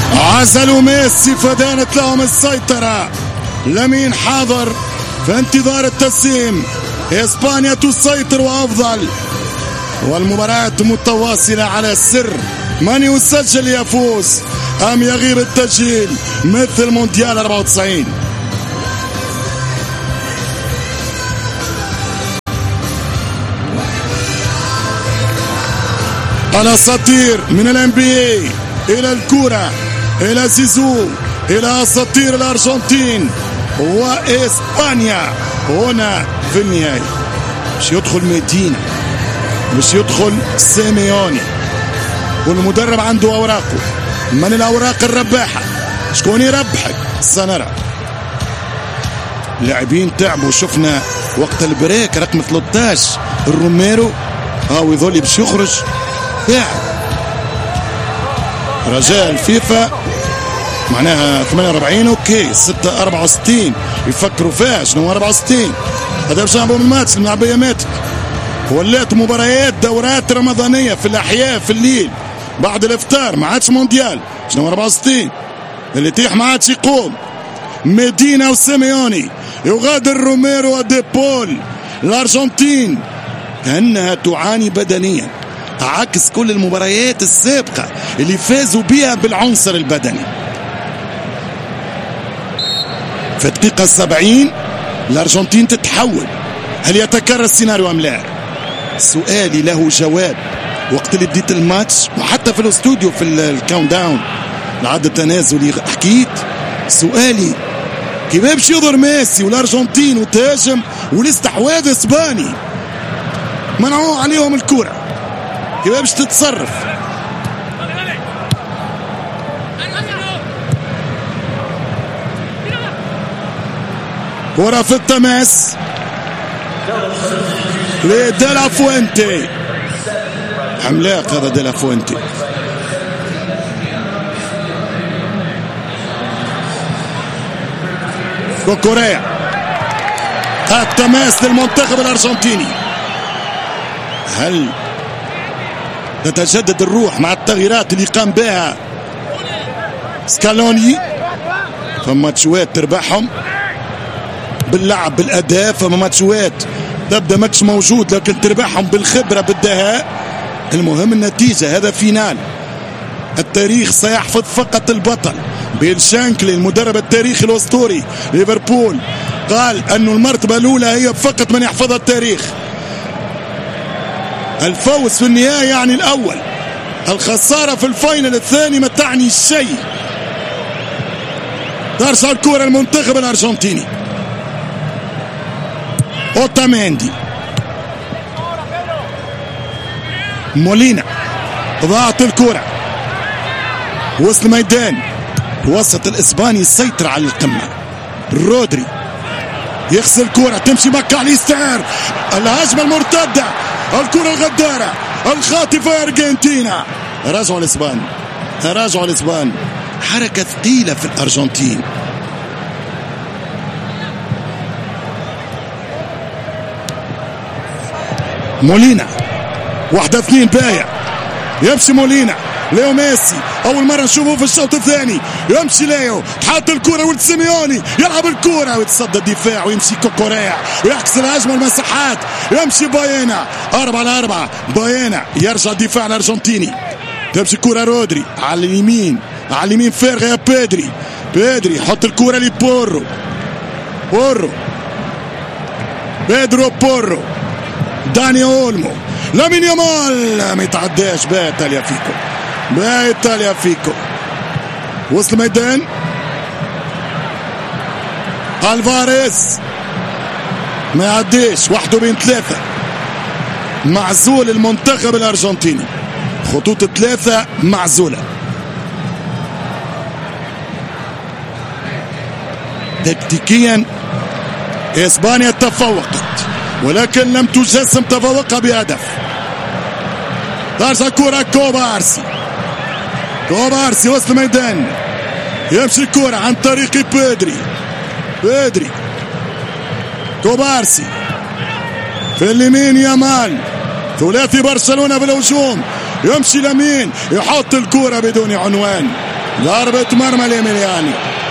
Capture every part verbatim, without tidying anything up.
عزلوا ميسي فدانت لهم السيطرة. لمين حاضر في انتظار التسليم. إسبانيا تسيطر وأفضل، والمباراة متواصلة على السر. من يسجل يفوز أم يغيب التسجيل مثل مونديال أربعة وتسعين. الأساطير من الام بي اي إلى الكرة إلى زيزو إلى أساطير الأرجنتين وإسبانيا. هنا في النهاية مش يدخل ميدينا، مش يدخل سيميوني، والمدرب عنده أوراقه. من الأوراق الرباحة؟ شكون يربحك؟ سنرى. لاعبين تعبوا. شفنا وقت البريك رقم ثلاثة عشر الروميرو هاو يظل باش يخرج تعب. رجاء الفيفا معناها ثمانية وأربعين اوكي، ستة أربعة وستين يفكروا فيها. شنو أربعة وستين؟ هذا باش نلعبوا من الماتش نلعب بياماتك. ولات مباريات دورات رمضانيه في الاحياء في الليل بعد الافطار، ما عادش مونديال. شنو أربعة وستين؟ اللي يطيح ما عادش يقوم. ميدينا وسيميوني يغادر روميرو وديبول. الارجنتين كانها تعاني بدنيا عكس كل المباريات السابقه اللي فازوا بها بالعنصر البدني. في الدقيقه السبعين الارجنتين تتحول. هل يتكرر السيناريو ام لا؟ سؤالي له جواب. وقت اللي بديت الماتش وحتى في الاستوديو في الكاونت داون العد التنازلي حكيت سؤالي كيف باش يظهر ميسي والارجنتين وتهاجم والاستحواذ اسباني منعوه عليهم الكرة، كيف باش تتصرف؟ كرة في التماس لديلا فوينتي. عملاق هذا ديلا فوينتي. كوكوريا التماس للمنتخب الارجنتيني. هل تتجدد الروح مع التغييرات اللي قام بها سكالوني؟ فما تشوات تربحهم باللعب بالاداء، فما ماتشوات تبدا ماتش موجود لكن تربحهم بالخبره بالدهاء. المهم النتيجه. هذا فينال. التاريخ سيحفظ فقط البطل. بيل شانكلي المدرب التاريخي الاسطوري ليفربول قال انه المرتبه الاولى هي فقط من يحفظها التاريخ. الفوز في النهايه يعني الاول، الخساره في الفاينل الثاني ما تعني شيء. ترجع الكره المنتخب الارجنتيني. اوتاميندي، مولينا ضاعت الكرة وسط الميدان. وسط الاسباني يسيطر على القمة. رودري يغسل الكرة تمشي ماكاليستر. الهجمة المرتدة، الكرة الغدارة الخاطفة أرجنتينا. راجعوا الاسبان، راجعوا الاسبان. حركة ثقيلة في الارجنتين. مولينا واحدة اثنين بايع. يمشي مولينا. ليو ميسي أول مرة نشوفه في الشوط الثاني. يمشي ليو تحط الكرة ولد سيميوني يلعب الكرة ويتصدى الدفاع ويمشي كوكوريا ويعكس الهجمة المساحات. يمشي باينا أربعة على أربعة. باينا يرجع الدفاع الأرجنتيني. تمشي كرة رودري على اليمين، على اليمين فارغة يا بيدري. بيدري يحط الكرة لبورو. بورو بيدرو بورو. داني اولمو. لامين يامال ما يتعداش. بايتاليا فيكو، بايتاليا فيكو. وسط الميدان الفاريز ما يعديش. وحده بين ثلاثة. معزول المنتخب الارجنتيني. خطوط ثلاثة معزولة. تكتيكيا اسبانيا تفوقت ولكن لم تجسم تفوقها بهدف. ترجع الكرة كوبارسي. كوبارسي وسط الميدان. يمشي الكرة عن طريق بيدري. بيدري كوبارسي في اليمين. يامال ثلاثي برشلونة بالهجوم. يمشي لمين يحط الكرة بدون عنوان. ضربة مرمى لإيميليانو.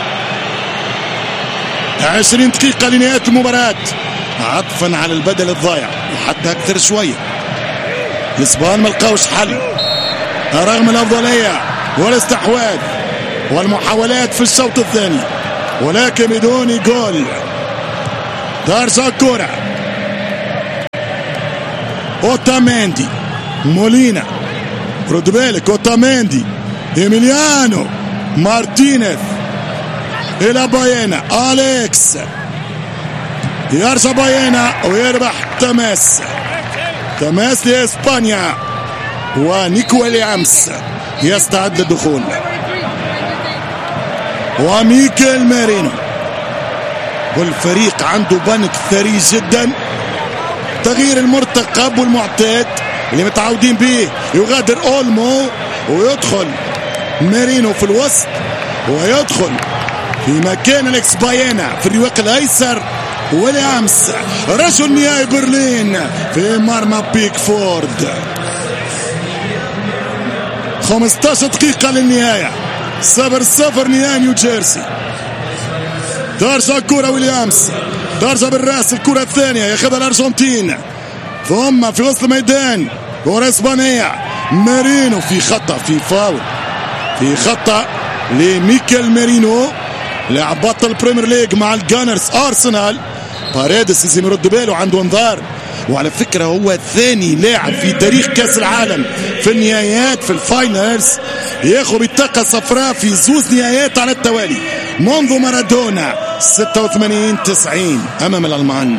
عشرين دقيقة لنهاية المباراة عطفا على البدل الضايع وحتى أكثر شوية. الإسبان ما لقاوش حل رغم الأفضلية والاستحواذ والمحاولات في الشوط الثاني، ولكن بدون جول. ترجع الكرة اوتاميندي، مولينا، رد بالك اوتاميندي، إيميليانو مارتينيز إلى باينا، أليكس يرجع باينا ويربح تماس. تماس لإسبانيا ونيكو ويليامز يستعد للدخول، وميكيل ميرينو. والفريق عنده بنك ثري جدا. تغيير المرتقب والمعتاد اللي متعودين به، يغادر اولمو ويدخل ميرينو في الوسط، ويدخل في مكان اليكس باينا في الرواق الايسر ويليامز رجل نهائي برلين في مرمى بيكفورد. خمسة عشر دقيقة للنهاية، صفر صفر نهائي نيوجيرسي. ترجع الكرة ويليامز، ترجع بالراس الكرة الثانية ياخذها الأرجنتين، ثم في وسط الميدان كرة إسبانية، مارينو في خطأ، في فاول، في خطأ لميكيل ميرينو لاعب بطل البريمير ليج مع الجانرز أرسنال. باريدس لازم يرد باله، عنده انذار. وعلى فكرة هو ثاني لاعب في تاريخ كأس العالم في النهايات في الفاينلز ياخذ بطاقة صفراء في زوز نهايات على التوالي منذ مارادونا ستة وثمانين تسعين أمام الألمان.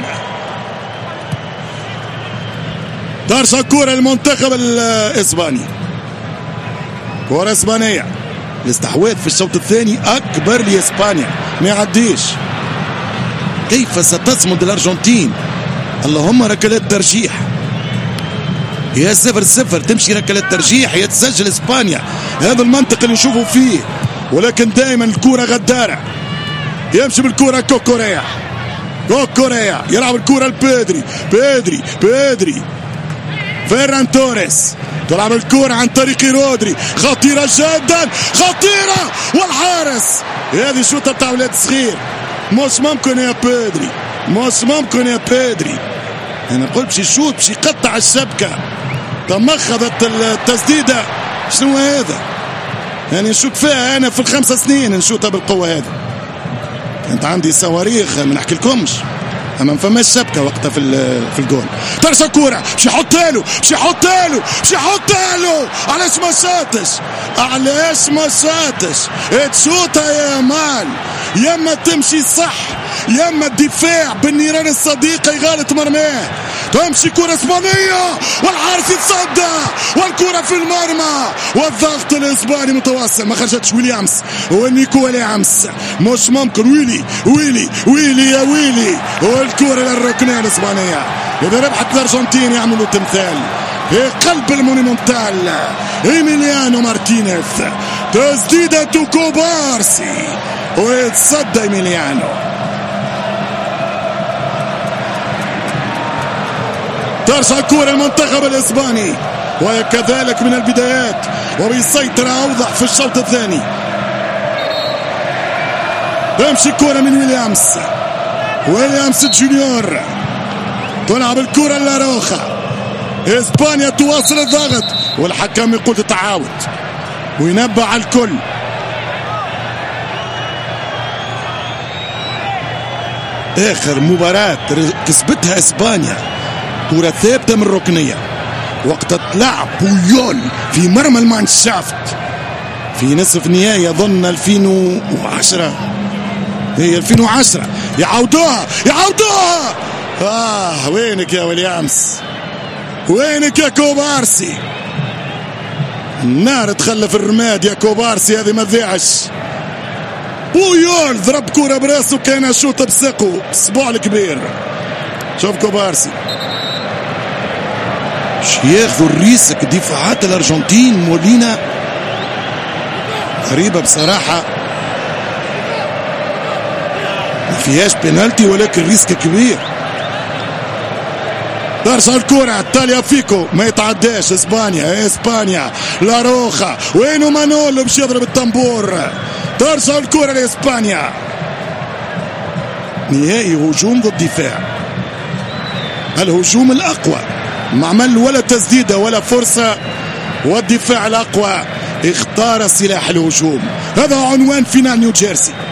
ترجع كرة المنتخب الإسباني، كرة إسبانية، الاستحواذ في الشوط الثاني أكبر لإسبانيا، ما يعديش. كيف ستصمد الأرجنتين؟ اللهم ركلات ترجيح، يا صفر صفر تمشي ركلات ترجيح يا تسجل إسبانيا. هذا المنطق اللي نشوفه فيه، ولكن دائما الكرة غدارة. يمشي بالكرة كوكوريا، كوكوريا يلعب الكرة لبيدري، بيدري بيدري فيران توريس، تلعب الكرة عن طريق رودري، خطيرة جدا، خطيرة، والحارس. هذه شوطة بتاع ولاد صغير، مش ممكن يا بيدري، مش ممكن يا بيدري. انا قلت باش يشوط، باش يقطع الشبكة، تمخضت التسديدة. شنو هذا؟ يعني نشوط فيها انا في الخمسة سنين نشوطها بالقوة هذه. انت عندي صواريخ ما نحكي لكمش، اما ما فماش شبكه وقتها في في الجول. ترجع كوره باش يحطها له، باش يحطها له، باش يحطها له. علاش ما شاطش؟ علاش ما شاطش؟ تشوطها يا مان، يا اما تمشي صح يا اما الدفاع بالنيران الصديقه يغالط مرماه. تمشي كرة اسبانية والحارس يتصدى والكرة في المرمى، والضغط الاسباني متواصل. ما خرجتش ويليامز، ونيكو ويليامز مش ممكن. ويلي ويلي ويلي يا ويلي، والكرة للركنية الاسبانية. اذا ربحت الارجنتين يعملوا تمثال في قلب المونيمونتال. إيميليانو مارتينيز، تسديدة كوبارسي ويتصدى إيميليانو. ترجع كرة المنتخب الإسباني وكذلك من البدايات، وبيسيطر أوضح في الشوط الثاني. تمشي كرة من ويليامز، ويليامز جونيور، تلعب الكرة لاروخا. إسبانيا تواصل الضغط والحكم يقول تتعاود وينبه على الكل. آخر مباراة كسبتها إسبانيا كرة ثابتة من الركنية وقت تلعب بويول في مرمى المانشافت في نصف نهائي أظن ألفين وعشرة، هي ألفين وعشرة. يعودوها يعودوها. آه وينك يا ويليامز، وينك يا كوبارسي؟ النار تخلف الرماد يا كوبارسي، هذه ما تذيعش. بويول ضرب كرة براسه كان شوط بساقه بصباع الكبير. شوف كوبارسي ياخذوا الريسك دفاعات الارجنتين. مولينا غريبة بصراحة، ما فيهاش بينالتي ولكن ريسك كبير. ترجع الكرة تاليا فيكو ما يتعداش. اسبانيا اسبانيا لاروخا وينو مانولو باش يضرب الطنبور. ترجع الكرة لاسبانيا. نهائي هجوم ضد دفاع. الهجوم الاقوى ما عمل ولا تسديده ولا فرصه، والدفاع الاقوى اختار سلاح الهجوم. هذا عنوان فينال نيو جيرسي.